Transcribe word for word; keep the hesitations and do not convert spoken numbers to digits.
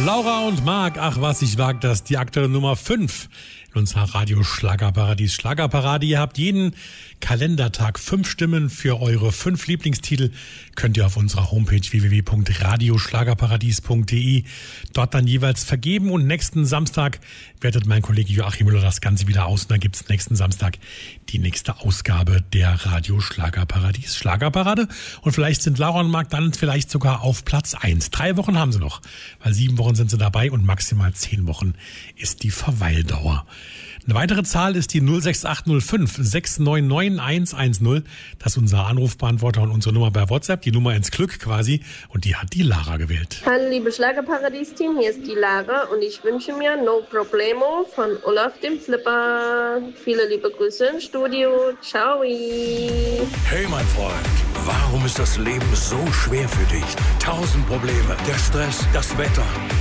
Laura und Marc, ach was, ich wag das, die aktuelle Nummer fünf in unserer Radio-Schlagerparadies. Schlagerparade, ihr habt jeden Kalendertag fünf Stimmen für eure fünf Lieblingstitel. Könnt ihr auf unserer Homepage w w w punkt radioschlagerparadies punkt d e dort dann jeweils vergeben. Und nächsten Samstag wertet mein Kollege Joachim Müller das Ganze wieder aus. Und dann gibt's nächsten Samstag die nächste Ausgabe der Radio-Schlagerparadies Schlagerparade. Und vielleicht sind Laura und Marc dann vielleicht sogar auf Platz eins. Drei Wochen haben sie noch, weil sieben Wochen sind sie dabei und maximal zehn Wochen ist die Verweildauer. Eine weitere Zahl ist die null sechs acht null fünf sechs neun neun eins eins null. Das ist unser Anrufbeantworter und unsere Nummer bei WhatsApp, die Nummer ins Glück quasi. Und die hat die Lara gewählt. Hallo liebe Schlagerparadies-Team, hier ist die Lara und ich wünsche mir No Problemo von Olaf dem Flipper. Viele liebe Grüße im Studio. Ciao. Hey mein Freund, warum ist das Leben so schwer für dich? Tausend Probleme, der Stress, das Wetter.